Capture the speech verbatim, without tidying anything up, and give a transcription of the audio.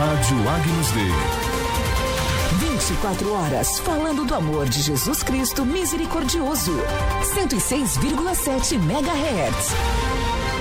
Rádio Agnus Dei. vinte e quatro horas falando do amor de Jesus Cristo misericordioso. cento e seis vírgula sete megahertz.